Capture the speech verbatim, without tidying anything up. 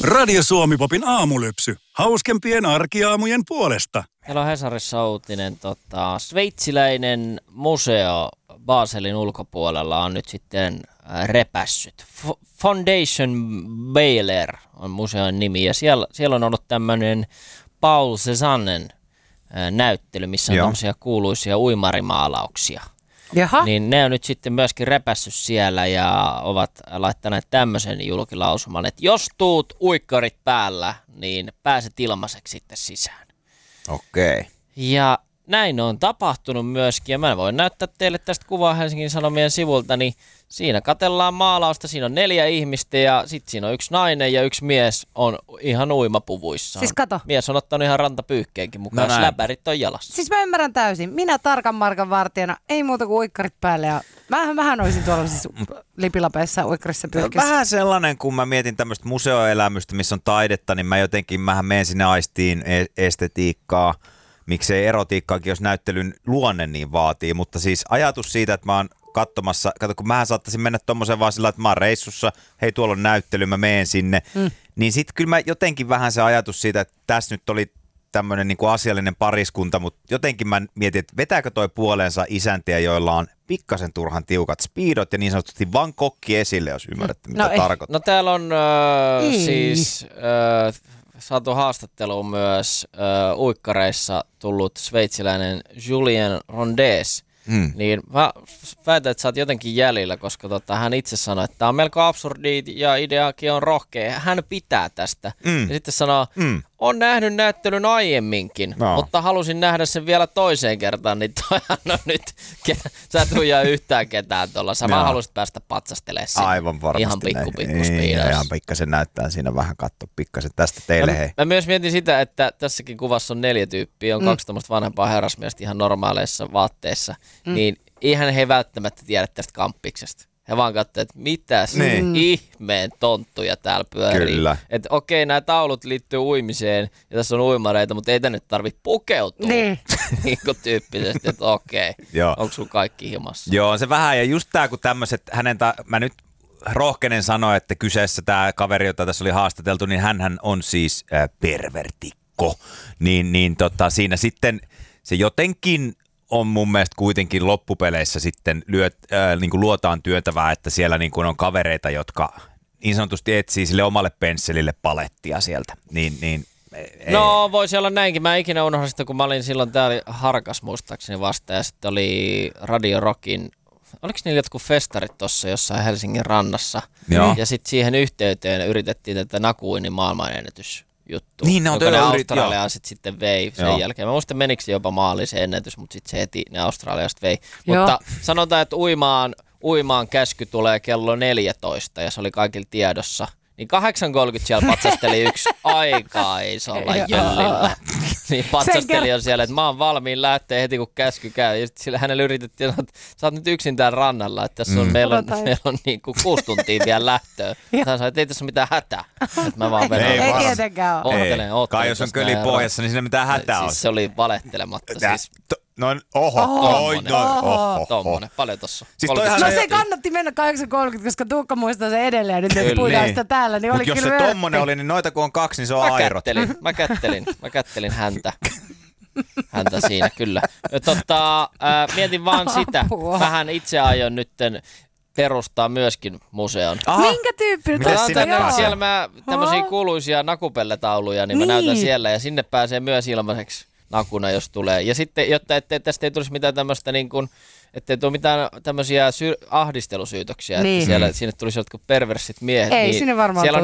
Radio Suomi-popin aamulypsy. Hauskempien arkiaamujen puolesta. Meillä on Hesarissa uutinen. Tota, sveitsiläinen museo Baselin ulkopuolella on nyt sitten repässyt. F- Foundation Bayler on museon nimi ja siellä, siellä on ollut tämmöinen Paul Cézannen näyttely, missä on tämmöisiä kuuluisia uimarimaalauksia. Jaha. Niin ne on nyt sitten myöskin repässyt siellä ja ovat laittaneet tämmöisen julkilausuman, että jos tuut uikkarit päällä, niin pääset ilmaiseksi sitten sisään. Okei. Okay. Ja näin on tapahtunut myöskin, ja mä voin näyttää teille tästä kuvaa Helsingin Sanomien sivulta, niin siinä katsellaan maalausta, siinä on neljä ihmistä ja sitten siinä on yksi nainen ja yksi mies on ihan uimapuvuissaan. Siis kato. Mies on ottanut ihan rantapyykkeenkin mukaan, no läpärit on jalassa. Siis mä ymmärrän täysin. Minä tarkan markan vartijana, ei muuta kuin uikkarit päälle. Ja mähän, mähän olisin tuolla siis lipilapeissa uikkarissa pyyhkissä. Vähän sellainen, kun mä mietin tämmöistä museoelämystä, missä on taidetta, niin mä jotenkin, mähän menen sinne aistiin estetiikkaa. Miksei erotiikkaakin, jos näyttelyn luonne niin vaatii, mutta siis ajatus siitä, että mä oon katsomassa, kato kun mähän saattaisin mennä tommoseen vaan sillä, että mä oon reissussa, hei tuolla on näyttely, mä menen sinne, mm. niin sit kyllä mä jotenkin vähän se ajatus siitä, että tässä nyt oli tämmöinen niin kuin asiallinen pariskunta, mutta jotenkin mä mietin, että vetääkö toi puoleensa isäntiä, joilla on pikkasen turhan tiukat speedot ja niin sanotusti vaan kokki esille, jos ymmärrätte, mitä no, tarkoittaa. No täällä on äh, siis... Äh, saatu haastatteluun myös äh, uikkareissa tullut sveitsiläinen Julien Rondes. Mm. Niin mä väitän, että sä oot jotenkin jäljellä, koska tota, hän itse sanoi, että tämä on melko absurdi ja ideakin on rohkea. Hän pitää tästä. Mm. Ja sitten sanoo, mm. on nähnyt näyttelyn aiemminkin, no. mutta halusin nähdä sen vielä toiseen kertaan, niin toihan on nyt, ketä, sä et tuijaa yhtään ketään tuolla. Sä vaan halusit päästä patsastelemaan sinne. Aivan varmasti. Ihan pikku pikku niin, speedos. Ihan pikkasen näyttää siinä vähän, katso pikkasen tästä teille mä, hei. Mä myös mietin sitä, että tässäkin kuvassa on neljä tyyppiä, on mm. kaksi tämmöistä vanhempaa herrasmiestä ihan normaaleissa vaatteissa, mm. niin eihän he välttämättä tiedä tästä kamppiksesta. He vaan katsovat, että mitäs niin. ihmeen tonttuja täällä pyörii. Kyllä. Että okei, nämä taulut liittyy uimiseen ja tässä on uimareita, mutta ei tänne tarvitse pukeutua. Niin. niin kuin tyyppisesti, että okei, onko sulla kaikki himassa? Joo, on se vähän. Ja just tää, kun tämmöiset, hänen, ta- mä nyt rohkenen sanoa, että kyseessä tämä kaveri, jota tässä oli haastateltu, niin hänhän on siis äh, pervertikko. Niin, niin tota, siinä sitten se jotenkin... on mun mielestä kuitenkin loppupeleissä sitten lyöt, äh, niin kuin luotaan työntävää, että siellä niin kuin on kavereita, jotka niin sanotusti etsii sille omalle pensselille palettia sieltä. Niin, niin, ei. No voisi olla näinkin. Mä ikinä unohdin sitä, kun mä olin silloin täällä Harkas muistaakseni vasta ja sitten oli Radio Rockin, oliko niillä jotkut festarit tuossa jossain Helsingin rannassa? Joo. Ja sitten siihen yhteyteen yritettiin tätä nakuinin maailmanennätys. Juttu, niin, ne on joka ne australialaiset sitten vei sen joo. jälkeen. Mä muistan, menikö se jopa maaliin se ennätys, mutta sitten se heti ne australialaiset vei. Joo. Mutta sanotaan, että uimaan, uimaan käsky tulee kello neljätoista ja se oli kaikilla tiedossa. Niin kahdeksan kolmekymmentä siellä patsasteli yksi aika isolla jöllillä. Niin patsasteli on siellä, että mä oon valmiin lähteä heti kun käsky käy. Ja sitten hänelle yritettiin sanoa, että sä oot nyt yksin täällä rannalla, että tässä on, mm. meillä on, meillä on niin kuin kuusi tuntia vielä lähtöä. Hän sanoi, että ei tässä ole mitään hätää. Että mä vaan vedän. Ei, ei tietenkään ole. Ottelen, ottelen. Kai jos on köli pohjassa, niin siinä mitään hätää on. Siis se oli valehtelematta. Siis. No oho, oho, tommonen, no, oho, tommonen, paljon tossa. Siis no se kannatti mennä kahdeksan kolmekymmentä, koska Tuukka muistaa se edelleen, nyt että puhutaan sitä täällä, niin oli kyllä kyllä jos se tommonen oli, niin noita kun on kaksi, niin se on mä airot. Kättelin, mä kättelin, mä kättelin häntä. Häntä siinä, kyllä. Tota, äh, mietin vaan sitä, vähän itse aion nytten perustaa myöskin museon. Aha. Minkä tyyppinen? Siellä mä tämmöisiä kuuluisia nakupelletauluja, niin mä niin. näytän siellä ja sinne pääsee myös ilmaiseksi nakuna, jos tulee. Ja sitten, jotta ettei, tästä ei tulisi mitään tämmöistä niin kuin, ettei tule mitään tämmöisiä sy- ahdistelusyytöksiä, niin. että siellä, sinne tulisi jotkut perversit miehet. Ei, niin sinne varmaan siellä on